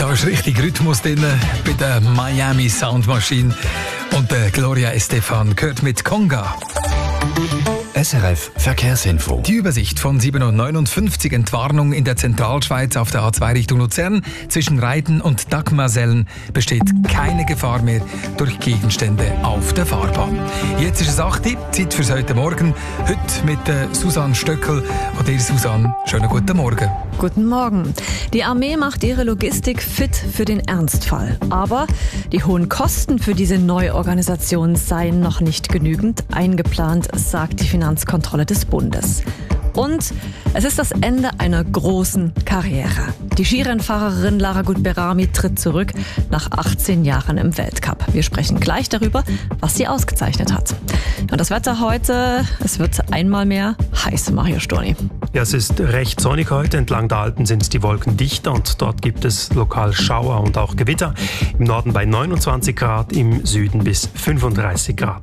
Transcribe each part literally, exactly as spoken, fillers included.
Da ist richtig Rhythmus drin bei der Miami Sound Machine. Und der Gloria Estefan gehört mit Conga. S R F Verkehrsinfo. Die Übersicht von sieben Uhr neunundfünfzig. Entwarnung in der Zentralschweiz auf der A zwei Richtung Luzern. Zwischen Reiten und Dagmarsellen besteht keine Gefahr mehr durch Gegenstände auf der Fahrbahn. Jetzt ist es acht Uhr, Zeit fürs heute Morgen. Heute mit äh, Susanne Stöckel. Und dir, Susanne, schönen guten Morgen. Guten Morgen. Die Armee macht ihre Logistik fit für den Ernstfall. Aber die hohen Kosten für diese Neuorganisation seien noch nicht genügend eingeplant, sagt die Finanzkontrolle des Bundes. Und es ist das Ende einer großen Karriere. Die Skirennfahrerin Lara Gut-Berami tritt zurück nach achtzehn Jahren im Weltcup. Wir sprechen gleich darüber, was sie ausgezeichnet hat. Und das Wetter heute, es wird einmal mehr heiß, Mario Storni. Ja, es ist recht sonnig heute. Entlang der Alpen sind die Wolken dichter und dort gibt es lokal Schauer und auch Gewitter. Im Norden bei neunundzwanzig Grad, im Süden bis fünfunddreißig Grad.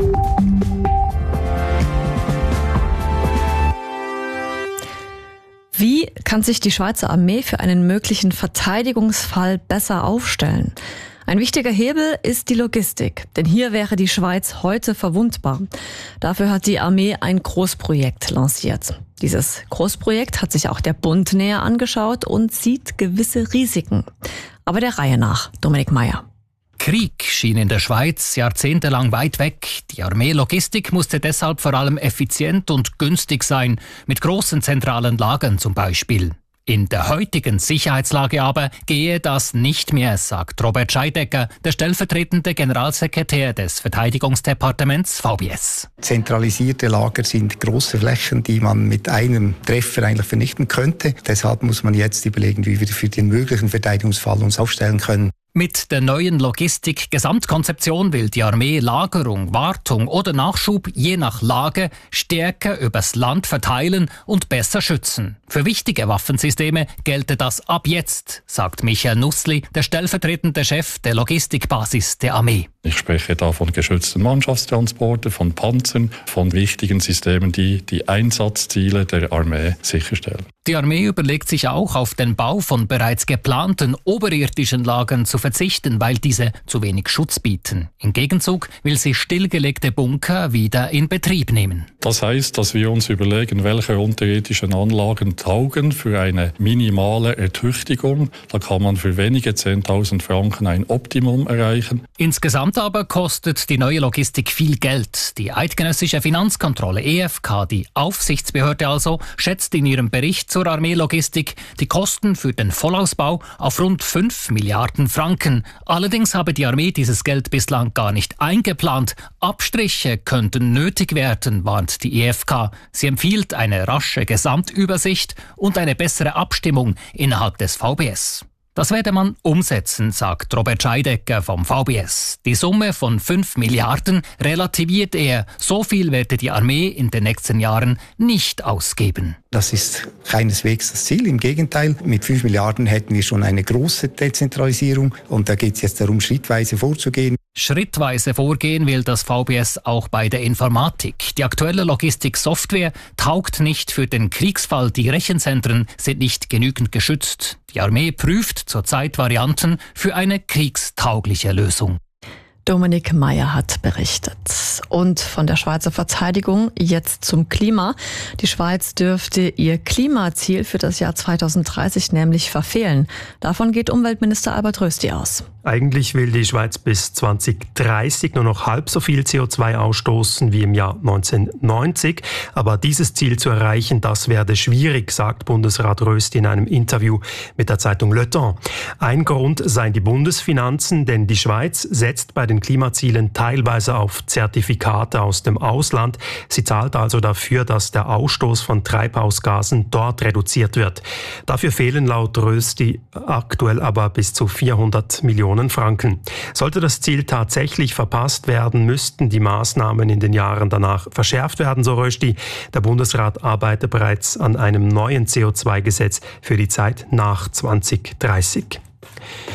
Wie kann sich die Schweizer Armee für einen möglichen Verteidigungsfall besser aufstellen? Ein wichtiger Hebel ist die Logistik, denn hier wäre die Schweiz heute verwundbar. Dafür hat die Armee ein Großprojekt lanciert. Dieses Großprojekt hat sich auch der Bund näher angeschaut und sieht gewisse Risiken. Aber der Reihe nach, Dominik Meyer. Krieg schien in der Schweiz jahrzehntelang weit weg. Die Armeelogistik musste deshalb vor allem effizient und günstig sein, mit großen zentralen Lagern zum Beispiel. In der heutigen Sicherheitslage aber gehe das nicht mehr, sagt Robert Scheidecker, der stellvertretende Generalsekretär des Verteidigungsdepartements V B S. Zentralisierte Lager sind große Flächen, die man mit einem Treffer eigentlich vernichten könnte. Deshalb muss man jetzt überlegen, wie wir für den möglichen Verteidigungsfall uns aufstellen können. Mit der neuen Logistik-Gesamtkonzeption will die Armee Lagerung, Wartung oder Nachschub je nach Lage stärker übers Land verteilen und besser schützen. Für wichtige Waffensysteme gelte das ab jetzt, sagt Michael Nussli, der stellvertretende Chef der Logistikbasis der Armee. Ich spreche da von geschützten Mannschaftstransporten, von Panzern, von wichtigen Systemen, die die Einsatzziele der Armee sicherstellen. Die Armee überlegt sich auch, auf den Bau von bereits geplanten oberirdischen Lagern zu verzichten, weil diese zu wenig Schutz bieten. Im Gegenzug will sie stillgelegte Bunker wieder in Betrieb nehmen. Das heißt, dass wir uns überlegen, welche unterirdischen Anlagen taugen für eine minimale Ertüchtigung. Da kann man für wenige zehntausend Franken ein Optimum erreichen. Insgesamt aber kostet die neue Logistik viel Geld. Die eidgenössische Finanzkontrolle E F K, die Aufsichtsbehörde also, schätzt in ihrem Bericht zur Armeelogistik die Kosten für den Vollausbau auf rund fünf Milliarden Franken. Allerdings habe die Armee dieses Geld bislang gar nicht eingeplant. Abstriche könnten nötig werden, warnt die E F K. Sie empfiehlt eine rasche Gesamtübersicht und eine bessere Abstimmung innerhalb des V B S. Das werde man umsetzen, sagt Robert Scheidecker vom V B S. Die Summe von fünf Milliarden relativiert er. So viel werde die Armee in den nächsten Jahren nicht ausgeben. Das ist keineswegs das Ziel. Im Gegenteil, mit fünf Milliarden hätten wir schon eine große Dezentralisierung. Und da geht es jetzt darum, schrittweise vorzugehen. Schrittweise vorgehen will das V B S auch bei der Informatik. Die aktuelle Logistiksoftware taugt nicht für den Kriegsfall. Die Rechenzentren sind nicht genügend geschützt. Die Armee prüft zurzeit Varianten für eine kriegstaugliche Lösung. Dominik Meyer hat berichtet. Und von der Schweizer Verteidigung jetzt zum Klima. Die Schweiz dürfte ihr Klimaziel für das Jahr zweitausenddreißig nämlich verfehlen. Davon geht Umweltminister Albert Rösti aus. Eigentlich will die Schweiz bis zweitausenddreißig nur noch halb so viel C O zwei ausstoßen wie im Jahr neunzehnhundertneunzig. Aber dieses Ziel zu erreichen, das werde schwierig, sagt Bundesrat Rösti in einem Interview mit der Zeitung Le Temps. Ein Grund seien die Bundesfinanzen, denn die Schweiz setzt bei den Klimazielen teilweise auf Zertifikate aus dem Ausland. Sie zahlt also dafür, dass der Ausstoß von Treibhausgasen dort reduziert wird. Dafür fehlen laut Rösti aktuell aber bis zu vierhundert Millionen Franken. Sollte das Ziel tatsächlich verpasst werden, müssten die Maßnahmen in den Jahren danach verschärft werden, so Rösti. Der Bundesrat arbeitet bereits an einem neuen C O zwei Gesetz für die Zeit nach zweitausenddreißig.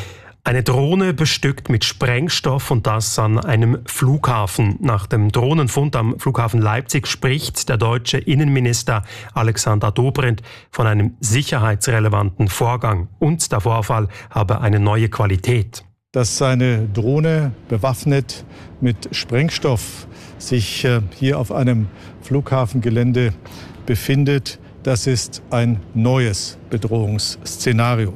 Eine Drohne bestückt mit Sprengstoff und das an einem Flughafen. Nach dem Drohnenfund am Flughafen Leipzig spricht der deutsche Innenminister Alexander Dobrindt von einem sicherheitsrelevanten Vorgang. Und der Vorfall habe eine neue Qualität. Dass eine Drohne bewaffnet mit Sprengstoff sich hier auf einem Flughafengelände befindet, das ist ein neues Bedrohungsszenario.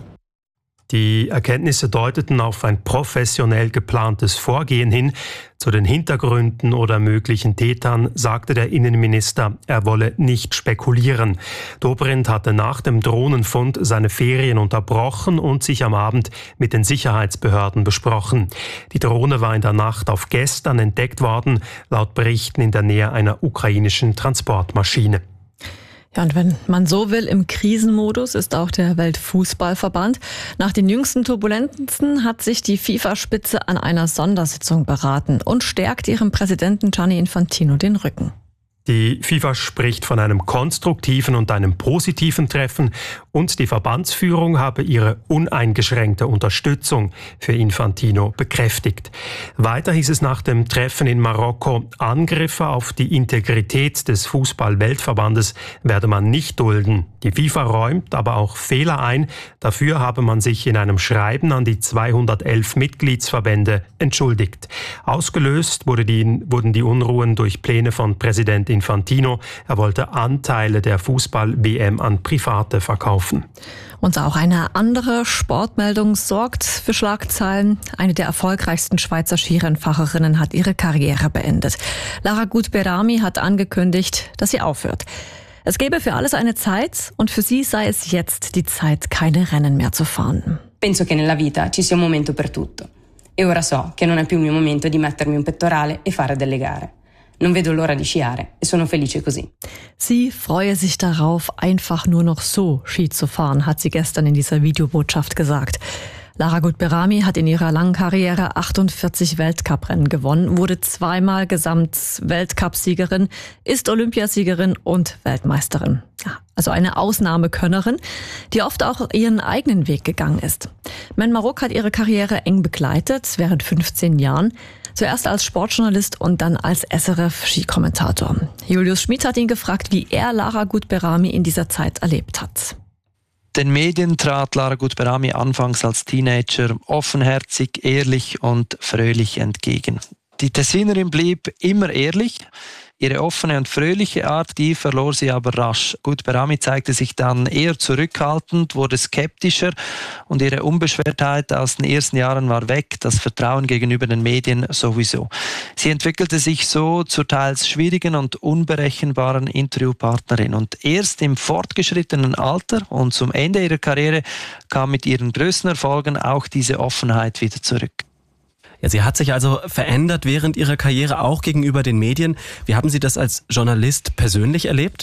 Die Erkenntnisse deuteten auf ein professionell geplantes Vorgehen hin. Zu den Hintergründen oder möglichen Tätern sagte der Innenminister, er wolle nicht spekulieren. Dobrindt hatte nach dem Drohnenfund seine Ferien unterbrochen und sich am Abend mit den Sicherheitsbehörden besprochen. Die Drohne war in der Nacht auf gestern entdeckt worden, laut Berichten in der Nähe einer ukrainischen Transportmaschine. Ja, und wenn man so will, im Krisenmodus ist auch der Weltfußballverband. Nach den jüngsten Turbulenzen hat sich die FIFA-Spitze an einer Sondersitzung beraten und stärkt ihrem Präsidenten Gianni Infantino den Rücken. Die FIFA spricht von einem konstruktiven und einem positiven Treffen und die Verbandsführung habe ihre uneingeschränkte Unterstützung für Infantino bekräftigt. Weiter hieß es nach dem Treffen in Marokko, Angriffe auf die Integrität des Fußball-Weltverbandes werde man nicht dulden. Die FIFA räumt aber auch Fehler ein. Dafür habe man sich in einem Schreiben an die zweihundertelf Mitgliedsverbände entschuldigt. Ausgelöst wurde die, wurden die Unruhen durch Pläne von Präsident Infantino. Er wollte Anteile der Fußball-W M an Private verkaufen. Und auch eine andere Sportmeldung sorgt für Schlagzeilen. Eine der erfolgreichsten Schweizer Skirennfahrerinnen hat ihre Karriere beendet. Lara Gut-Berami hat angekündigt, dass sie aufhört. Es gäbe für alles eine Zeit und für sie sei es jetzt die Zeit, keine Rennen mehr zu fahren. Penso che nella vita ci sia un momento per tutto. E ora so che non è più il mio momento di mettermi un pettorale e fare delle gare. Non vedo l'ora di sciare e sono felice così. Sie freue sich darauf, einfach nur noch so Ski zu fahren, hat sie gestern in dieser Videobotschaft gesagt. Lara Gut-Berami hat in ihrer langen Karriere achtundvierzig Weltcuprennen gewonnen, wurde zweimal Gesamt-Weltcupsiegerin, ist Olympiasiegerin und Weltmeisterin. Also eine Ausnahmekönnerin, die oft auch ihren eigenen Weg gegangen ist. Men Marok hat ihre Karriere eng begleitet, während fünfzehn Jahren. Zuerst als Sportjournalist und dann als S R F-Skikommentator. Julius Schmid hat ihn gefragt, wie er Lara Gut-Berami in dieser Zeit erlebt hat. Den Medien trat Lara Gut-Berami anfangs als Teenager offenherzig, ehrlich und fröhlich entgegen. Die Tessinerin blieb immer ehrlich. Ihre offene und fröhliche Art, die verlor sie aber rasch. Gut-Berami zeigte sich dann eher zurückhaltend, wurde skeptischer und ihre Unbeschwertheit aus den ersten Jahren war weg, das Vertrauen gegenüber den Medien sowieso. Sie entwickelte sich so zur teils schwierigen und unberechenbaren Interviewpartnerin und erst im fortgeschrittenen Alter und zum Ende ihrer Karriere kam mit ihren größten Erfolgen auch diese Offenheit wieder zurück. Ja, sie hat sich also verändert während ihrer Karriere, auch gegenüber den Medien. Wie haben Sie das als Journalist persönlich erlebt?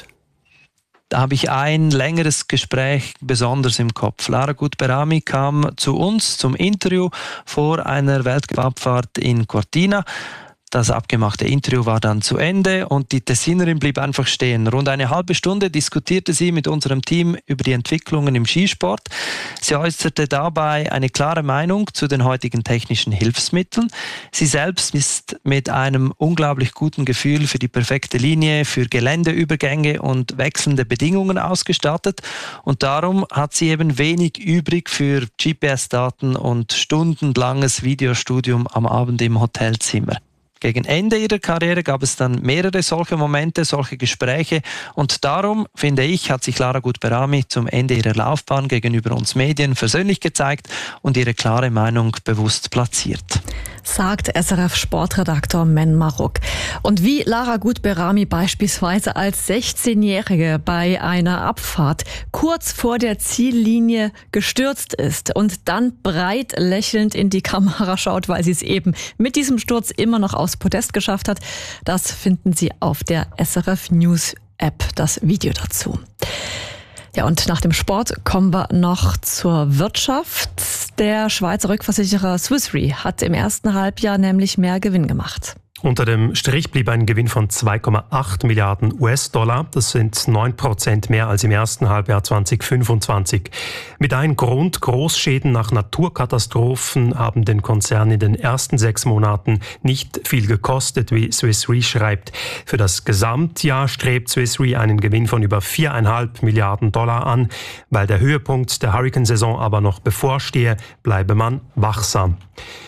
Da habe ich ein längeres Gespräch besonders im Kopf. Lara Gut-Berami kam zu uns zum Interview vor einer Weltcupabfahrt in Cortina. Das abgemachte Interview war dann zu Ende und die Tessinerin blieb einfach stehen. Rund eine halbe Stunde diskutierte sie mit unserem Team über die Entwicklungen im Skisport. Sie äußerte dabei eine klare Meinung zu den heutigen technischen Hilfsmitteln. Sie selbst ist mit einem unglaublich guten Gefühl für die perfekte Linie, für Geländeübergänge und wechselnde Bedingungen ausgestattet. Und darum hat sie eben wenig übrig für G P S-Daten und stundenlanges Videostudium am Abend im Hotelzimmer. Gegen Ende ihrer Karriere gab es dann mehrere solche Momente, solche Gespräche und darum, finde ich, hat sich Lara Gut-Berami zum Ende ihrer Laufbahn gegenüber uns Medien versöhnlich gezeigt und ihre klare Meinung bewusst platziert. Sagt S R F-Sportredaktor Men Marok. Und wie Lara Gut-Berami beispielsweise als sechzehnjährige bei einer Abfahrt kurz vor der Ziellinie gestürzt ist und dann breit lächelnd in die Kamera schaut, weil sie es eben mit diesem Sturz immer noch aufs Podest geschafft hat, das finden Sie auf der S R F News App, das Video dazu. Ja, und nach dem Sport kommen wir noch zur Wirtschaft. Der Schweizer Rückversicherer Swiss Re hat im ersten Halbjahr nämlich mehr Gewinn gemacht. Unter dem Strich blieb ein Gewinn von zwei Komma acht Milliarden U S-Dollar. Das sind neun Prozent mehr als im ersten Halbjahr zwanzig fünfundzwanzig. Mit einem Grund, Großschäden nach Naturkatastrophen haben den Konzern in den ersten sechs Monaten nicht viel gekostet, wie Swiss Re schreibt. Für das Gesamtjahr strebt Swiss Re einen Gewinn von über vier Komma fünf Milliarden Dollar an. Weil der Höhepunkt der Hurrikansaison aber noch bevorstehe, bleibe man wachsam.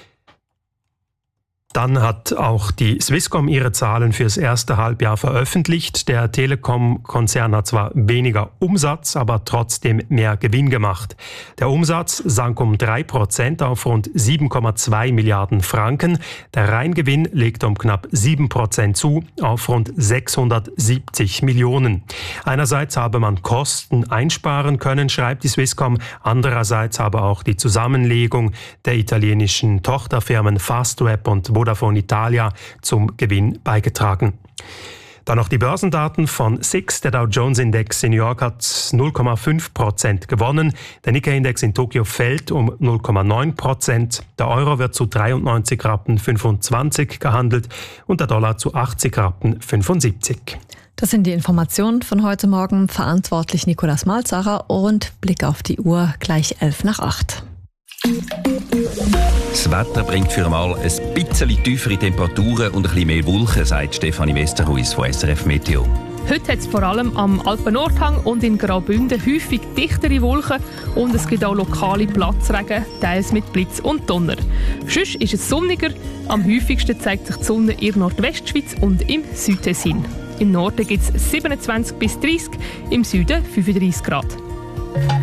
Dann hat auch die Swisscom ihre Zahlen fürs erste Halbjahr veröffentlicht. Der Telekom-Konzern hat zwar weniger Umsatz, aber trotzdem mehr Gewinn gemacht. Der Umsatz sank um drei Prozent auf rund sieben Komma zwei Milliarden Franken. Der Reingewinn legte um knapp sieben Prozent zu, auf rund sechshundertsiebzig Millionen. Einerseits habe man Kosten einsparen können, schreibt die Swisscom. Andererseits habe auch die Zusammenlegung der italienischen Tochterfirmen Fastweb und Vodafone Italia zum Gewinn beigetragen. Dann noch die Börsendaten von S I X. Der Dow Jones Index in New York hat null Komma fünf Prozent gewonnen. Der Nikkei-Index in Tokio fällt um null Komma neun Prozent. Der Euro wird zu dreiundneunzig Rappen fünfundzwanzig gehandelt und der Dollar zu achtzig Rappen fünfundsiebzig. Das sind die Informationen von heute Morgen. Verantwortlich Nikolaus Malzacher und Blick auf die Uhr gleich elf nach acht. Das Wetter bringt für einmal ein bisschen tiefere Temperaturen und ein bisschen mehr Wolken, sagt Stefanie Westerhuis von S R F Meteo. Heute hat es vor allem am Alpen-Nordhang und in Graubünden häufig dichtere Wolken und es gibt auch lokale Platzregen, teils mit Blitz und Donner. Sonst ist es sonniger. Am häufigsten zeigt sich die Sonne in der Nordwestschweiz und im Südtessin. Im Norden gibt es siebenundzwanzig bis dreißig, im Süden fünfunddreißig Grad.